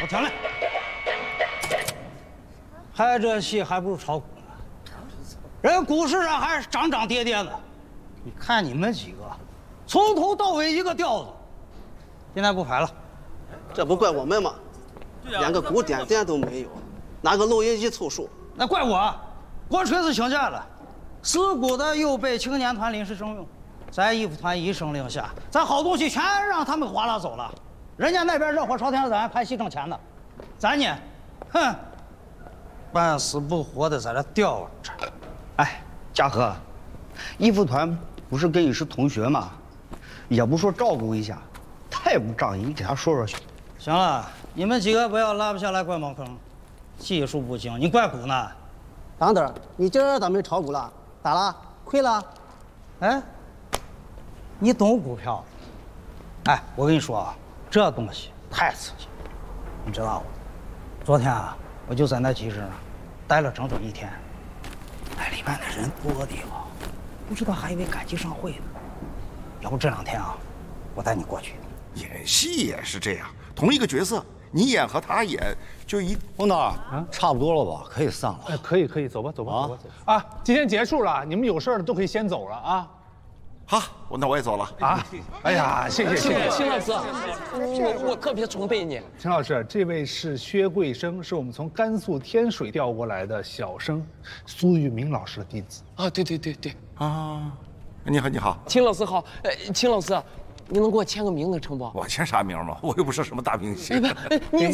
我停了。还这戏还不如炒股呢，人股市上还是涨涨跌跌的。你看你们几个，从头到尾一个调子。现在不拍了， 这不怪我们吗？连个鼓点点都没有，拿个录音机凑数。 那怪我，国锤子请假了，事故的又被青年团临时征用，咱义务团一声令下，咱好东西全让他们哗啦走了。人家那边热火朝天，咱拍戏挣钱呢，咱呢，哼，半死不活的在这吊着。 哎，嘉禾，义务团不是跟你是同学吗？也不说照顾一下，太不仗义，你给他说说去。 行了，你们几个不要拉不下来怪茅坑，技术不精，你怪股呢？ 当等，你今儿咋没炒股了？咋了？亏了？ 哎，你懂股票？哎，我跟你说啊，这东西太刺激，你知道不？昨天啊，我就在那集市上待了整整1天，那里面的人多的啊，不知道还以为赶集上会呢。要不这2天啊，我带你过去。 演戏也是这样，同一个角色，你演和他演就一。 洪导，差不多了吧？可以散了。 哎，可以，走吧，走吧。啊，今天结束了，你们有事的都可以先走了啊。 好，那我也走了啊。哎呀，谢谢。 秦老师，我特别崇拜你。 秦老师，这位是薛贵生，是我们从甘肃天水调过来的小生，苏玉明老师的弟子。 啊，对啊。你好， 秦老师好。秦老师，你能给我签个名能成不？ 我签啥名嘛？我又不是什么大明星。 你